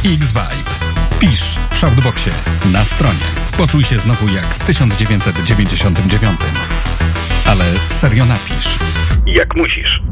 X-Vibe. Pisz w Shoutboxie na stronie. Poczuj się znowu jak w 1999. Ale serio napisz. Jak musisz.